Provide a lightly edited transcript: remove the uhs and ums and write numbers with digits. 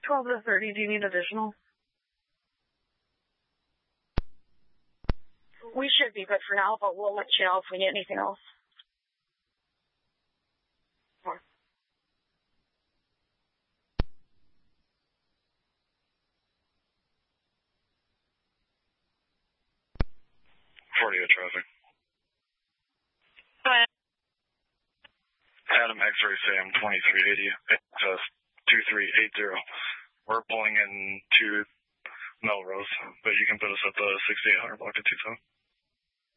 12 to 30, do you need additional? We should be good for now, but we'll let you know if we need anything else. More. 40 traffic. Go ahead. Adam X-ray Sam 2380, access 2380. We're pulling in to Melrose, but you can put us at the 6800 block at 27.